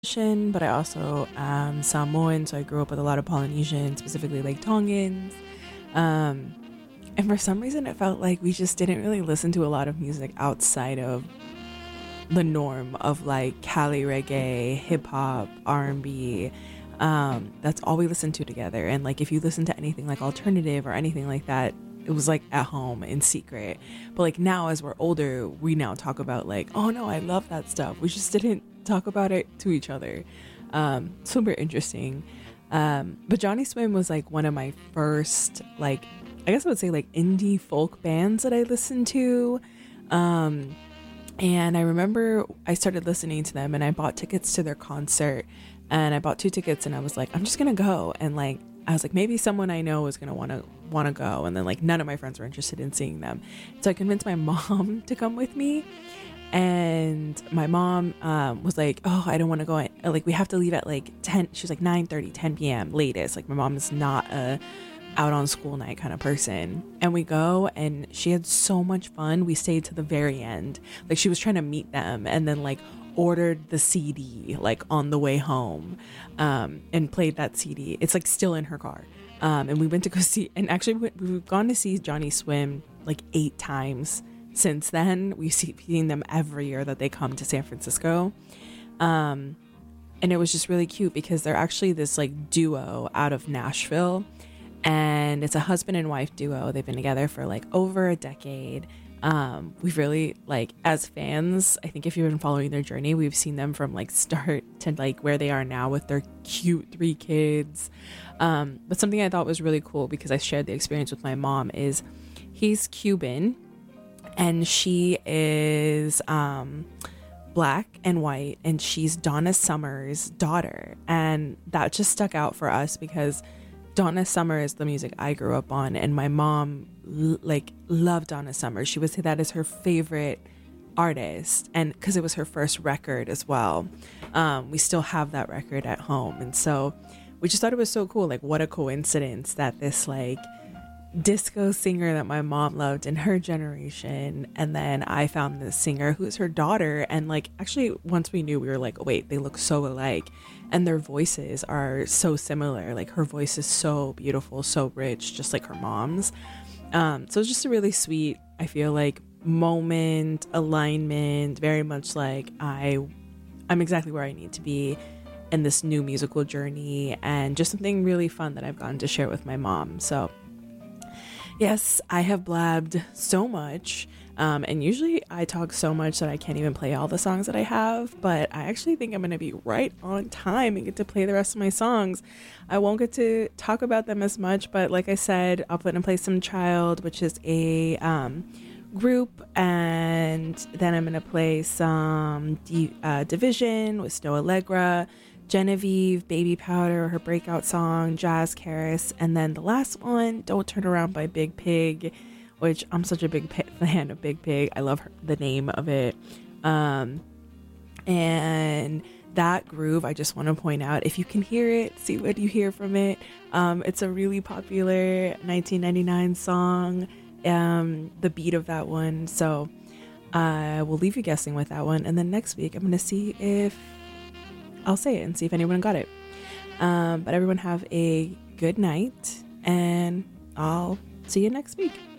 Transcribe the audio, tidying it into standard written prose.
but I also am Samoan, so I grew up with a lot of Polynesians, specifically like Tongans. Um, and for some reason, it felt like we just didn't really listen to a lot of music outside of the norm of like Cali reggae, hip hop, R&B. That's all we listened to together. And like if you listen to anything like alternative or anything like that, it was like at home in secret. But like now as we're older, we now talk about like, oh no, I love that stuff. We just didn't talk about it to each other. Super interesting. But Johnny Swim was like one of my first, like, I guess I would say like indie folk bands that I listened to. And I remember I started listening to them and I bought tickets to their concert, and I bought two tickets and I was like, I'm just going to go. And like, I was like, maybe someone I know is going to want to go. And then like none of my friends were interested in seeing them. So I convinced my mom to come with me. And my mom was like, oh, I don't want to go. Like, we have to leave at like 10. She was like 9:30, 10 p.m. latest. Like, my mom is not a out on school night kind of person. And we go, and she had so much fun. We stayed to the very end. Like, she was trying to meet them and then like ordered the CD like on the way home, and played that CD. It's like still in her car. And we went to go see, and actually we've gone to see Johnny Swim like 8 times since then. We've seen them every year that they come to San Francisco. And it was just really cute because they're actually this like duo out of Nashville, and it's a husband and wife duo. They've been together for like over a decade. We've really, like, as fans, I think if you've been following their journey, we've seen them from like start to like where they are now with their cute 3 kids. But something I thought was really cool, because I shared the experience with my mom, is he's Cuban and she is black and white, and she's Donna Summer's daughter. And that just stuck out for us because Donna Summer is the music I grew up on, and my mom like loved Donna Summer. She would say that is her favorite artist, and because it was her first record as well. We still have that record at home, and so we just thought it was so cool. Like, what a coincidence that this like disco singer that my mom loved in her generation, and then I found this singer who's her daughter. And like, actually once we knew, we were like, oh, wait, they look so alike, and their voices are so similar. Like, her voice is so beautiful, so rich, just like her mom's. So it's just a really sweet, I feel like, moment, alignment, very much like I'm exactly where I need to be in this new musical journey, and just something really fun that I've gotten to share with my mom. So yes, I have blabbed so much, and usually I talk so much that I can't even play all the songs that I have, but I actually think I'm going to be right on time and get to play the rest of my songs. I won't get to talk about them as much, but like I said, I'll put in place some Child, which is a group, and then I'm going to play some Division with Snow Allegra, Genevieve, Baby Powder, her breakout song, Jazz Karis, and then the last one, Don't Turn Around by Big Pig, which I'm such a big fan of Big Pig. I love the name of it. And that groove, I just want to point out, if you can hear it, see what you hear from it. It's a really popular 1999 song, the beat of that one. So I will leave you guessing with that one. And then next week, I'm going to see if I'll say it and see if anyone got it. But everyone have a good night, and I'll see you next week.